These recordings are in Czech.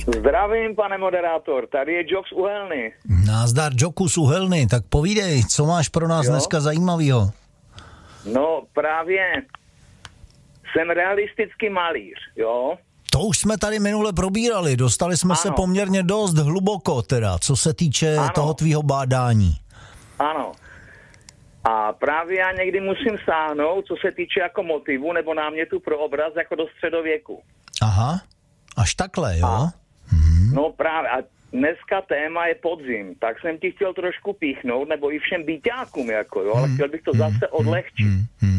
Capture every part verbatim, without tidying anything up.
Zdravím, pane moderátor, tady je Jok z Uhelny. Názdar, Joku z Uhelny, tak povídej, co máš pro nás jo? dneska zajímavýho? No právě jsem realistický malíř, jo. To už jsme tady minule probírali, dostali jsme ano. se poměrně dost hluboko teda, co se týče ano. toho tvýho bádání. Ano. A právě já někdy musím sáhnout, co se týče jako motivu nebo námětu pro obraz jako do středověku. Aha, až takhle, jo? A, hmm. No právě, a dneska téma je podzim, tak jsem ti chtěl trošku píchnout, nebo i všem byťákům, jako jo, ale chtěl bych to zase odlehčit. Hmm. Hmm.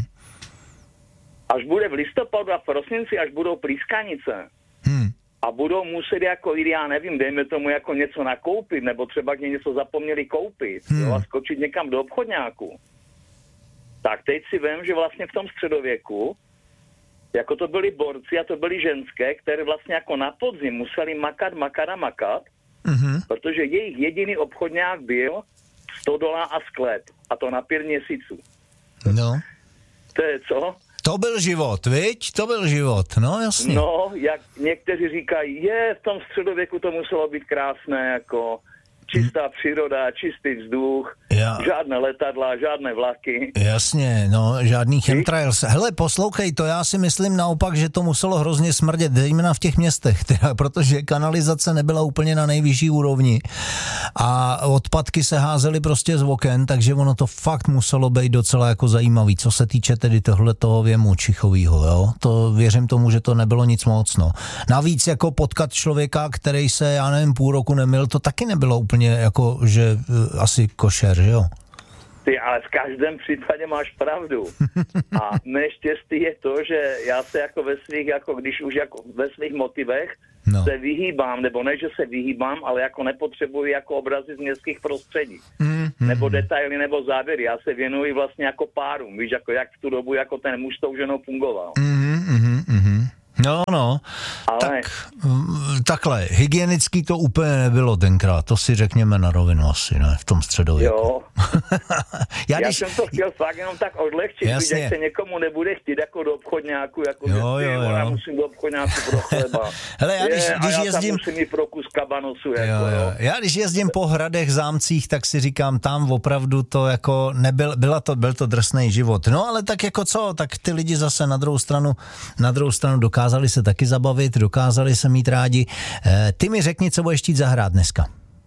Až bude v listopadu a v prosinci, až budou prýskanice hmm. a budou muset jako, já nevím, dejme tomu jako něco nakoupit, nebo třeba něco zapomněli koupit, hmm. jo, a skočit někam do obchodňáku, tak teď si vem, že vlastně v tom středověku, jako to byli borci a to byli ženské, které vlastně jako na podzim museli makat, makat a makat, mm-hmm. protože jejich jediný obchodňák byl stodola a sklep. A to na pět měsíců. No. To je co? To byl život, viď? To byl život, no jasně. No, jak někteří říkají, je, v tom středověku to muselo být krásné, jako čistá příroda, čistý vzduch, ja. žádné letadla, žádné vlaky. Jasně, no, žádný chemtrails. Hele, poslouchej, to já si myslím naopak, že to muselo hrozně smrdět, zejména v těch městech, teda, protože kanalizace nebyla úplně na nejvyšší úrovni a odpadky se házely prostě z oken, takže ono to fakt muselo být docela jako zajímavý, co se týče tedy tohletoho věmu čichovýho, jo. To věřím tomu, že to nebylo nic moc, no. Navíc jako potkat člověka, který se, já nevím, půl roku nemyl, to taky nebylo úplně jako, že uh, asi košer, že jo? Ty, ale v každém případě máš pravdu. A neštěstí je to, že já se jako ve svých, jako když už jako ve svých motivech no. se vyhýbám, nebo ne, že se vyhýbám, ale jako nepotřebuji jako obrazy z městských prostředí. Mm, mm, nebo detaily, nebo záběry. Já se věnuji vlastně jako párům, víš, jako jak v tu dobu jako ten muž s tou ženou fungoval. Mm, mm, mm. No, no, ale... tak takhle, hygienický to úplně nebylo tenkrát, to si řekněme na rovinu asi, ne, v tom středověku. Jo, já, já když... jsem to chtěl fakt jenom tak odlehčit, když se někomu nebude chtít jako do obchodňáku, jako jo, jo, jo. já musím do obchodňáku pro chleba. Hele, já když, je, když a já jezdím... tam musím mít pro kus kabanosu, jako, jo, jo. jo. Já když jezdím po hradech, zámcích, tak si říkám, tam opravdu to jako nebyl, byla to, byl to drsnej život. No, ale tak jako co, tak ty lidi zase na druhou stranu, na druhou stranu dokázali se taky zabavit, dokázali se mít rádi. E, ty mi řekni, co budeš chtít zahrát dneska.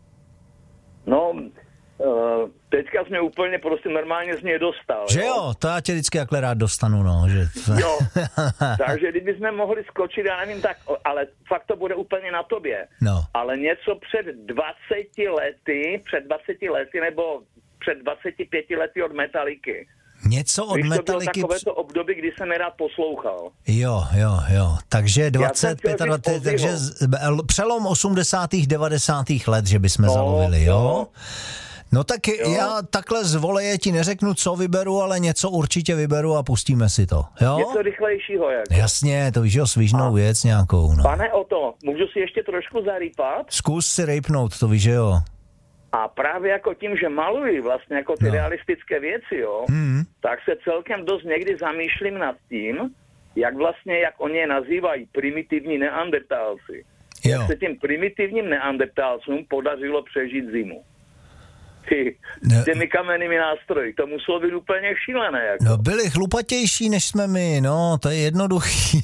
No, uh, teďka jsi mě úplně prostě normálně z něj dostal. Že jo, jo? To já tě vždycky jakhle rád dostanu, no. Že... jo, takže kdybychom mohli skočit, já nevím, tak, ale fakt to bude úplně na tobě. No. Ale něco před dvaceti lety, před dvaceti lety, nebo před dvaceti pěti lety od Metaliky. Něco od Když Metaliky... to bylo takovéto období, kdy jsem rád poslouchal. Jo, jo, jo. Takže dvacet, dvacet, takže přelom osmdesátých, devadesátých let, že bychom no, zalovili, jo? jo? No tak jo. Já takhle z voleje ti neřeknu, co vyberu, ale něco určitě vyberu a pustíme si to, jo? Něco rychlejšího, jako. Jasně, to víš, jo, svížnou věc nějakou, no. Pane Oto, můžu si ještě trošku zarýpat? Zkus si rejpnout, to víš, že jo? A právě jako tím, že maluji vlastně jako ty no. realistické věci, jo, hmm. tak se celkem dost někdy zamýšlím nad tím, jak vlastně, jak oni je nazývají, primitivní neandertálci. Jo. Jak se tím primitivním neandertálcům podařilo přežít zimu. Ty, s těmi kamennými nástroji. To muselo být úplně šílené. Jako. No byli chlupatější, než jsme my, no, to je jednoduchý.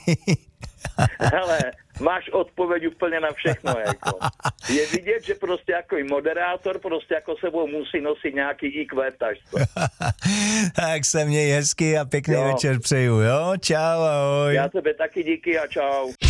Hele, máš odpověď úplně na všechno, jako. Je vidět, že prostě jako i moderátor prostě jako sebou musí nosit nějaký í kvé v tašce. Tak se měj hezky a pěkný jo. večer přeju, jo? Čau, ahoj. Já tebe taky díky a čau.